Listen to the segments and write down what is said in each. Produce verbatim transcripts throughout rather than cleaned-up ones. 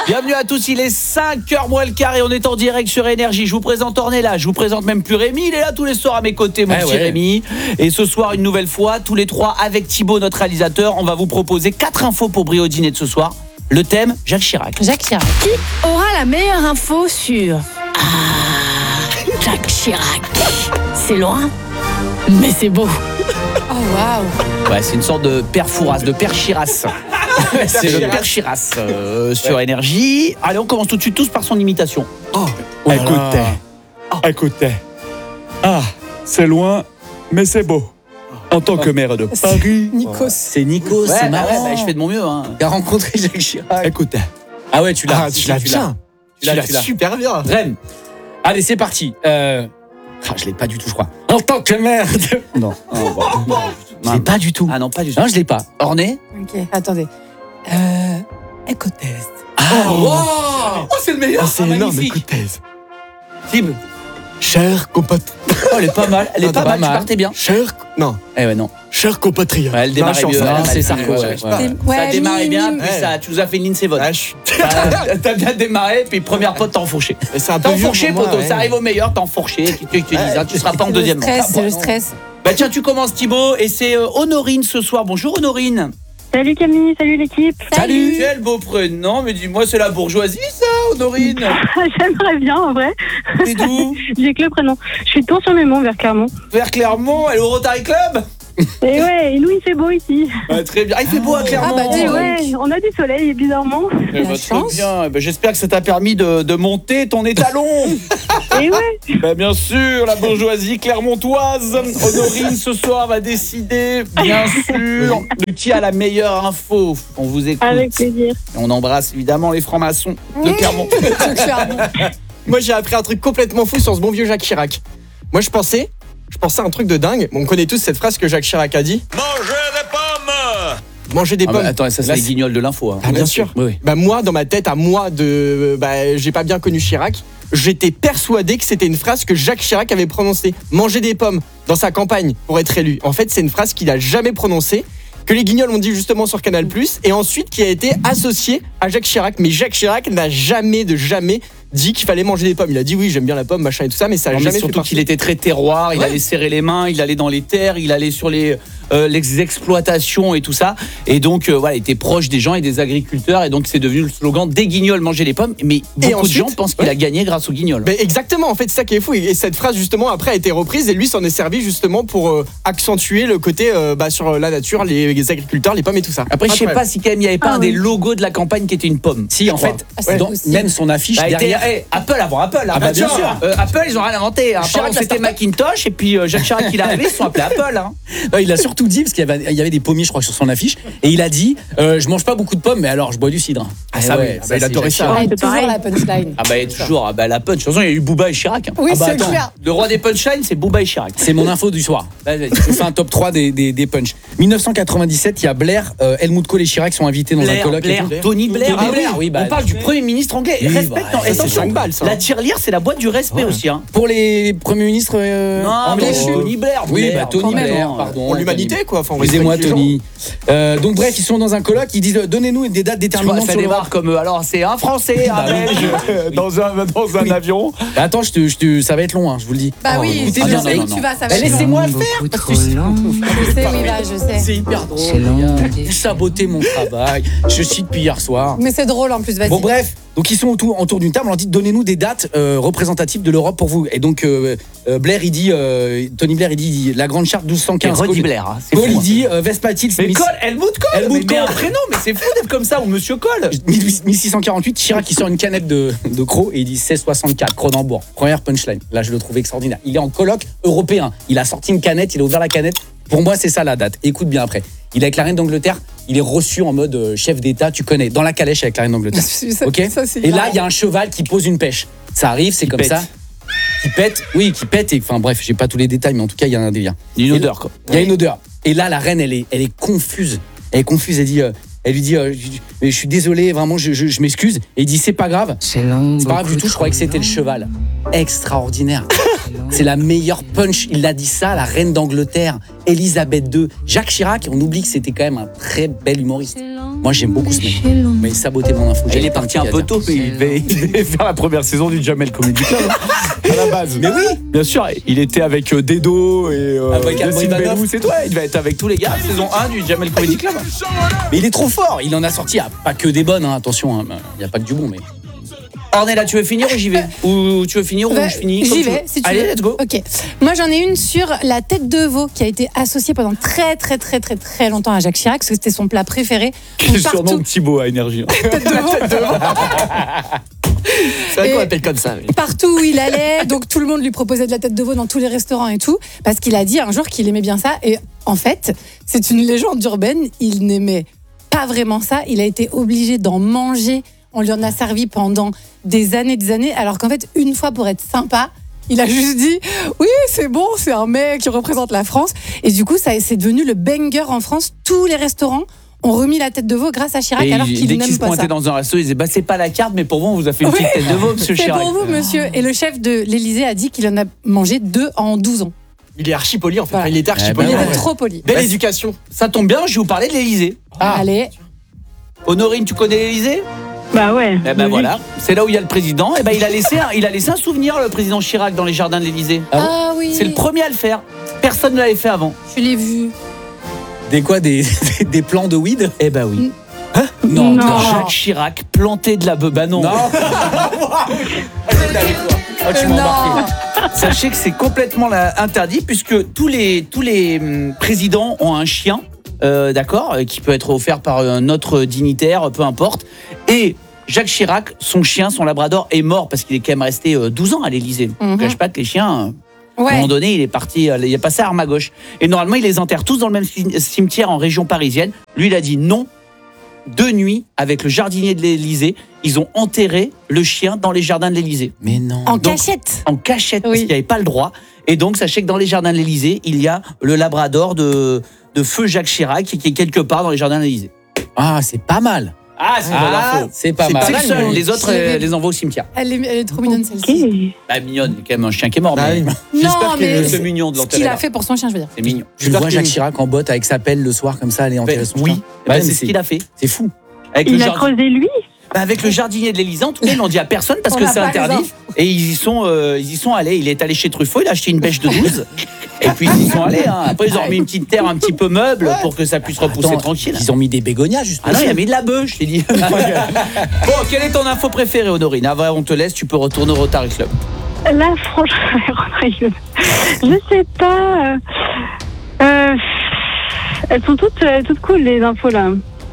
Bienvenue à tous, il est cinq heures moins le quart et on est en direct sur Énergie. Je vous présente Ornella, je vous présente même plus Rémi, il est là tous les soirs à mes côtés, mon eh petit ouais. Rémi. Et ce soir, une nouvelle fois, tous les trois avec Thibaut, notre réalisateur, on va vous proposer quatre infos pour briller au dîner de ce soir. Le thème, Jacques Chirac. Jacques Chirac. Qui aura la meilleure info sur... Ah, Jacques Chirac. C'est loin, mais c'est beau. Oh waouh. Ouais, c'est une sorte de père Fouras, de père Chiras. C'est le père Chiras euh, sur ouais. Énergie. Allez, on commence tout de suite tous par son imitation. Oh, oh écoutez, oh. écoutez. Ah, c'est loin, mais c'est beau. En tant que maire de Paris. Nikos. C'est Nikos, ouais, c'est bah marrant. ouais, bah, je fais de mon mieux. Hein. Il a rencontré Jacques Chirac. Écoutez. Ah ouais, tu l'as. Ah, tu l'as bien. Tu l'as, tu l'as super bien. Rem. Allez, c'est parti. Euh... Ah, je l'ai pas du tout, je crois. En tant que maire de... Non. Oh, bon. Non, je l'ai pas du tout. Ah non, pas du tout. Non, je l'ai pas. Orné. Ok, attendez. Euh... Écoutez. Ah, oh, wow. Oh, c'est le meilleur. Oh, c'est ah, énorme, magnifique. écoutez. Tib. Cher compatriote. Oh, elle est pas mal, elle est Non, pas, pas mal, mal. tu partais bien. Cher... Non. Eh ouais, non. Cher compatriote. Ouais, elle démarrait mieux. Non, elle, c'est elle, Sarko. elle, Ouais, ouais. ouais. Ça Ouais, a démarré mime, bien, mime. puis ça, tu nous as fait une ligne, c'est votre. Ah, je... T'as, t'as bien démarré, puis première pote, t'as enfourché. C'est un peu T'as vieux enfourché, pour moi, poteau, ouais. ça arrive au meilleur, t'as enfourché, tu te dis, hein, tu seras pas en Le deuxième. stress, Ah, c'est le bon, non. stress. Bah tiens, tu commences Thibaut, et c'est euh, Honorine ce soir. Bonjour Honorine. Salut Camille, salut l'équipe. Salut. Quel beau prénom, mais dis-moi, c'est la bourgeoisie ça, Honorine? J'aimerais bien en vrai. T'es d'où? J'ai que le prénom. Je suis de Tours-sur-Mémont vers Clermont. Vers Clermont, elle est au Rotary Club? Et ouais, et nous il fait beau ici. Bah, très bien. Ah, il fait beau à Clermont. Ah, bah, dis Et ouais. ouais, on a du soleil bizarrement. Eh La bah, très chance. bien. Eh bah, j'espère que ça t'a permis de, de monter ton étalon. Et ouais. Bah, bien sûr, la bourgeoisie clermontoise. Honorine ce soir va décider, bien sûr, de qui a la meilleure info. On vous écoute. Avec plaisir. Et on embrasse évidemment les francs-maçons de Clermont. Moi, j'ai appris un truc complètement fou sur ce bon vieux Jacques Chirac. Moi, je pensais... Je pensais à un truc de dingue. Bon, on connaît tous cette phrase que Jacques Chirac a dit. Manger des pommes. Manger des Ah pommes. bah, attends, ça c'est Là, les guignols de l'info. Hein. Ah, bien sûr. Oui, oui. Bah moi, dans ma tête, à moi de, bah j'ai pas bien connu Chirac, j'étais persuadé que c'était une phrase que Jacques Chirac avait prononcée. Manger des pommes dans sa campagne pour être élu. En fait, c'est une phrase qu'il a jamais prononcée, que les guignols ont dit justement sur Canal+, et ensuite qui a été associée à Jacques Chirac. Mais Jacques Chirac n'a jamais de jamais dit qu'il fallait manger des pommes. Il a dit oui, j'aime bien la pomme, machin et tout ça, mais ça a Non, mais jamais fait surtout partie. qu'il était très terroir, il Ouais. allait serrer les mains, il allait dans les terres, il allait sur les, euh, les exploitations et tout ça. Et donc, euh, voilà, il était proche des gens et des agriculteurs. Et donc, c'est devenu le slogan des guignols, manger les pommes. Mais beaucoup ensuite, de gens pensent qu'il ouais. a gagné grâce aux guignols. Ben exactement, en fait, c'est ça qui est fou. Et cette phrase, justement, après, a été reprise et lui s'en est servi justement pour euh, accentuer le côté euh, bah, sur la nature, les, les agriculteurs, les pommes et tout ça. Après, je sais Incroyable. pas si quand même il n'y avait pas Ah un oui. des logos de la campagne qui était une pomme. Si, en Je crois. fait, Ah, c'est dans- possible. même son affiche Bah, derrière. était- hey, Apple avant Apple. Ah bah, bien sûr. sûr. Euh, Apple, ils ont rien inventé. Hein. Chirac, Pardon, la c'était start-up. Macintosh et puis euh, Jacques Chirac, il est arrivé, ils sont appelés Apple. Hein. Non, il a surtout dit, parce qu'il y avait, il y avait des pommiers, je crois, sur son affiche, et il a dit euh, je mange pas beaucoup de pommes, mais alors je bois du cidre. Ah, ça, Eh oui. ouais, Ah, bah, il c'est adorait Jacques ça. Chirac. Ouais, c'est toujours pareil. la punchline. Ah bah, il y a toujours ah bah, la punch. De toute façon, il y a eu Booba et Chirac. Hein. Oui, Ah bah, c'est attends. clair. Le roi des punchlines, c'est Booba et Chirac. C'est mon info du soir. Vas-y. Je fais un top trois des, des, des punchs. dix-neuf cent quatre-vingt-dix-sept, il y a Blair, euh, Helmut Kohl et Chirac sont invités dans un Blair, colloque. et Blair, tout. Tony Blair. Tony Ah Blair, oui, bah, on parle du Premier ministre anglais. Oui, Respecte, bah, non, ça, c'est attention, cinq balles, ça. la tirelire, c'est la boîte du respect aussi. Hein. Pour les premiers ministres euh, Non, anglais. mais Tony Blair. Oui, Blair, bah Tony quand même, Blair, hein. pardon. Pour l'humanité, quoi. Enfin, on va Excusez-moi, respecter les gens. Tony. Euh, donc, bref, ils sont dans un colloque, ils disent euh, donnez-nous des dates Tu vois, déterminantes ça sur le démarre comme euh, alors c'est un Français, un Bah oui. Belge euh, dans un dans un Oui. avion. Attends, je te, je te- ça va être long, hein, je vous le dis. Bah Oh, oui, écoutez je bien, sais non, où non, tu vas, ça va Bah, être laissez-moi le long. faire. parce que Je sais, oui, là, je sais. C'est hyper drôle. Vous sabotez mon travail. Je suis depuis hier soir. Mais c'est drôle en plus, vas-y. Bon, bref. Donc, ils sont autour, autour d'une table. On leur dit donnez-nous des dates euh, représentatives de l'Europe pour vous. Et donc, euh, euh, Blair, il dit euh, Tony Blair, il dit, il dit la Grande Charte douze cent Et quinze. Roddy Kohl- Blair, hein, c'est Kohl, fou, il hein. dit euh, Vespatil, Mais Smith. Kohl, Helmut Kohl, Helmut mais, mais un Kohl. prénom, mais c'est fou d'être comme ça ou Monsieur Kohl. mille six cent quarante-huit, Chirac qui sort une canette de, de Croc et il dit seize soixante-quatre, Cronenbourg. Première punchline. Là, je le trouve extraordinaire. Il est en colloque européen. Il a sorti une canette, il a ouvert la canette. Pour moi, c'est ça la date. Écoute bien après. Il est avec la reine d'Angleterre. Il est reçu en mode euh, chef d'État, tu connais, dans la calèche avec la reine d'Angleterre. Ça- Ok. ça, c'est Et là, marrant. il y a un cheval qui pose une pêche. Ça arrive, c'est Qui comme pète. ça. Qui pète, oui, qui pète. Et enfin bref, j'ai pas tous les détails, mais en tout cas, il y a un délire. Il y a une Et- odeur quoi. Il y a une odeur. Et là, la reine, elle est, elle est confuse. Elle est confuse. Elle dit, euh, elle lui dit, euh, je, mais je suis désolé, vraiment, je, je, je m'excuse. Et il dit, c'est pas grave. C'est pas grave du tout. Je croyais que c'était le cheval. Extraordinaire. C'est la meilleure punch. Il a dit ça, la reine d'Angleterre, Elisabeth deux. Jacques Chirac, on oublie que c'était quand même un très bel humoriste. Moi, j'aime beaucoup ce mec. Mais saboter mon info. Il est parti un peu tôt, mais il devait, il devait faire la première saison du Jamel Comedy Club hein, à la base. Mais oui, bien sûr, il était avec euh, Dedo et euh, Avec Alban Yacine Ivanov. Bellou, c'est toi. Il devait être avec tous les gars. Saison un du Jamel Comedy Club. mais il est trop fort. Il en a sorti, ah, pas que des bonnes, hein, attention. Il n'y a pas que du bon, mais. Ornella, tu veux finir ou j'y vais? Ou tu veux finir ou Bah, je finis comme J'y tu vais, veux. si tu Allez, veux. let's go. Ok. Moi, j'en ai une sur la tête de veau qui a été associée pendant très, très, très, très, très longtemps à Jacques Chirac, parce que c'était son plat préféré. Quel Donc, surnom partout- de Thibaut à Énergie. tête de veau. C'est vrai Et- qu'on appelle comme ça. mais- Partout où il allait, donc tout le monde lui proposait de la tête de veau dans tous les restaurants et tout, parce qu'il a dit un jour qu'il aimait bien ça. Et en fait, c'est une légende urbaine, il n'aimait pas vraiment ça. Il a été obligé d'en manger. On lui en a servi pendant des années, des années, alors qu'en fait, une fois pour être sympa, il a juste dit oui, c'est bon, c'est un mec qui représente la France. Et du coup, ça, c'est devenu le banger en France. Tous les restaurants ont remis la tête de veau grâce à Chirac, Et alors il- qu'il dès qu'il n'aime se pas ça. pointait dans un resto, il disait bah c'est pas la carte, mais pour vous, on vous a fait une petite Oui. tête de veau, monsieur C'est Chirac. pour vous, monsieur. Et le chef de l'Élysée a dit qu'il en a mangé deux en douze ans. Il est archi poli en fait. Voilà. Enfin, il était archi Eh ben poli. Il ouais. était trop poli. Belle Bah, éducation. Ça tombe bien, je vais vous parler de l'Élysée. Allez. Honorine, tu connais l'Élysée? Bah ouais. Eh ben logique. voilà, c'est là où il y a le président. Eh ben il a laissé un, il a laissé un souvenir, le président Chirac, dans les jardins de l'Élysée. Ah oui. C'est le premier à le faire. Personne ne l'avait fait avant. Je l'ai vu. Des quoi des, des plans de weed. Eh ben oui. Non. Quand Jacques Chirac plantait de la beuh. Bah non. Non. Oh, tu m'as Non. embarqué. Sachez que c'est complètement là, interdit puisque tous les, tous les hum, présidents ont un chien, euh, d'accord, euh, qui peut être offert par un autre dignitaire, peu importe. Et Jacques Chirac, son chien, son labrador, est mort parce qu'il est quand même resté euh, douze ans à l'Élysée. Je ne Mhm. cache pas que les chiens, euh, à un Ouais. moment donné, il est parti, euh, il est passé à arme à gauche. Et normalement, il les enterre tous dans le même ci- cimetière en région parisienne. Lui, il a dit non. De nuit, avec le jardinier de l'Élysée, ils ont enterré le chien dans les jardins de l'Élysée. Mais non. En Donc, cachette. En cachette, parce Oui. qu'il n'y avait pas le droit. Et donc, sachez que dans les jardins de l'Élysée, il y a le labrador de, de feu Jacques Chirac qui est quelque part dans les jardins de l'Élysée. Ah, c'est pas mal. Ah, c'est Ah, c'est pas C'est mal. C'est le mal, seul. mais- Les autres, Je l'avais euh, vu. les envoient au cimetière. Elle est, elle est trop mignonne celle-ci. Ok. Bah, mignonne, il y a quand même un chien qui est mort. Bah mais oui. Non, que mais c'est mignon de ce l'enterrer qu'il a là. fait pour son chien, je veux dire. C'est mignon. Je le vois qu'il- Jacques Chirac en botte avec sa pelle le soir comme ça, aller enterrer son oui, chien. bah, Ouais, c'est mais ce qu'il a fait. C'est fou. Avec le, Il a jardin- creusé lui. bah, avec le jardinier de l'Élysée, en tout cas, ils l'ont dit à personne parce On que n'a c'est pas les interdit. infos. Et ils y sont, euh, ils y sont allés. Il est allé chez Truffaut, il a acheté une bêche de douze. Et puis ils y sont allés. Hein. Après, ils ont remis une petite terre un petit peu meuble pour que ça puisse repousser Attends, tranquille. Ils ont mis des bégonias juste. Ah non, il a mis de la bœuf, je t'ai dit. Bon, quelle est ton info préférée, Honorine? Avant, on te laisse, tu peux retourner au Rotary Club. Là, franchement, je sais pas. euh, euh, elles sont toutes, euh, toutes cool, les infos là.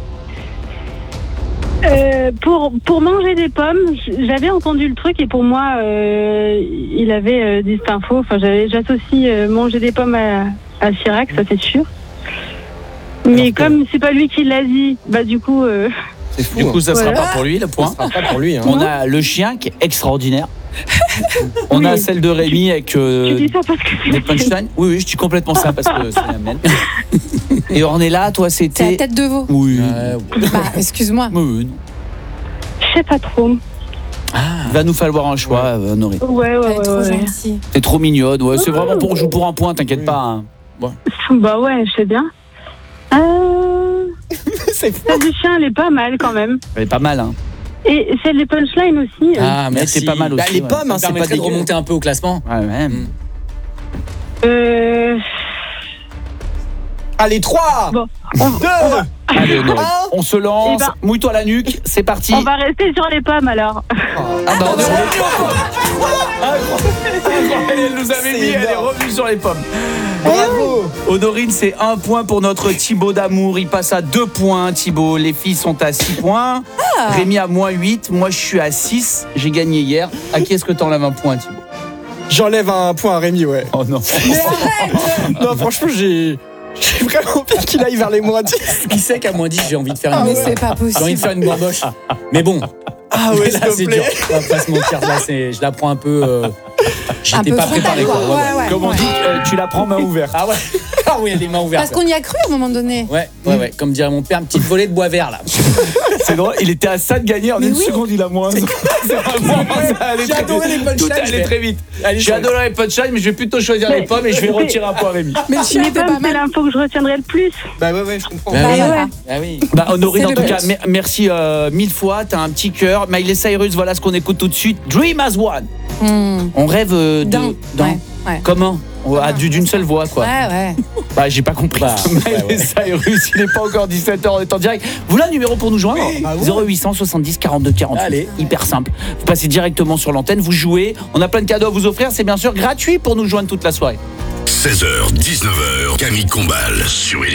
Euh, pour, pour manger des pommes, j'avais entendu le truc et pour moi, euh, il avait euh, dit cette info. Enfin, j'avais- j'associe euh, manger des pommes à, à Chirac, ça c'est sûr. Mais Alors que- comme c'est pas lui qui l'a dit, bah du coup, euh, C'est fou. Du coup, hein. ça sera Voilà. pas pour lui, le point. Ce sera pas pour lui. Hein. On a le chien qui est extraordinaire. On a Oui. celle de Rémi avec euh, tu dis ça parce que des punchlines. Oui, oui, je dis complètement ça parce que c'est la mienne. Et Ornella, toi, C'est la c'était. tête de veau. Oui. Ouais, Bah, excuse-moi. Oui, oui, non. je sais pas trop. Il va nous falloir un choix, euh, Honorine. Ouais, Elle ouais, est ouais. trop ouais. gentille. T'es trop mignonne. Ouais, c'est vraiment pour joue pour un point, t'inquiète pas. hein. Bah ouais, je sais bien. Euh... C'est fou. Celle du chien, elle est pas mal quand même. Elle est pas mal, hein. Et celle des punchlines aussi. euh. Ah, Elle merci. était pas mal aussi. Bah, les ouais. pommes, hein, Ça c'est pas permettrait de dégueu. remonter un peu au classement. Ouais, ouais. Mm. Euh... Allez, trois, Bon, on, deux, Allez, Honorine, un. on se lance. Eh ben- Mouille-toi la nuque, c'est parti. on va rester sur les pommes alors. Ah bah, on est Elle nous avait C'est mis, elle est énorme. revenue sur les pommes. Bravo. Honorine, c'est un point pour notre Thibaut d'amour. Il passe à deux points, Thibaut. Les filles sont à six points. Rémi à moins huit. Moi, je suis à six. J'ai gagné hier. À qui est-ce que t'enlèves un point, Thibaut? J'enlève un point à Rémi, ouais. Oh non. Non, franchement, j'ai j'ai vraiment envie qu'il aille vers les moins dix. Qui sait qu'à moins dix, j'ai envie de faire Ah, une mais c'est pas J'ai envie de possible. faire une bamboche. Mais bon, Ah mais ouais, là, s'il c'est te plaît. dur. On va pas se mentir. Là, c'est- je la prends un peu. euh, Un J'étais peu pas frontal, préparé, quoi. quoi. Ouais, ouais. Ouais, ouais. Comme on dit, euh, tu la prends main ouverte. Ah ouais. D'accord, oui, il y a les mains ouvertes. Parce qu'on y a cru à un moment donné. Ouais, ouais, ouais. Comme dirait mon père, une petite volée de bois vert là. C'est drôle, il était à ça de gagner en Mais une oui. seconde, il a moins. C'est vraiment ça allait J'ai très adoré vite. les punchlines, Tout allait je vais- très vite. Allez, J'ai ça- adoré les punchlines, mais je vais plutôt choisir Mais- les pommes et je vais mais- retirer un point à Rémi. Mais le chien Les était pommes, pas c'est mal. l'info que je retiendrai le plus. Bah ouais, ouais, je comprends. Bah oui. Bah ouais. Ah oui. Bah Honorine, C'est en le tout but. cas, mer- merci euh, mille fois, t'as un petit cœur. Miley Cyrus, voilà ce qu'on écoute tout de suite. Dream as one. Mmh. On rêve euh, de... D'un. d'un- Ouais, ouais. Comment à du- d'une seule voix, quoi. Ouais, ouais. Bah, j'ai pas compris. Bah, Miley ouais, ouais. Cyrus, il n'est pas encore dix-sept heures, on est en direct. Vous là, numéro pour nous joindre Ah bon zéro huit cent soixante-dix quarante-deux quarante-huit. Allez. Hyper simple. Vous passez directement sur l'antenne, vous jouez. On a plein de cadeaux à vous offrir. C'est bien sûr gratuit pour nous joindre toute la soirée. seize heures, dix-neuf heures, Camille Combal sur Énergie.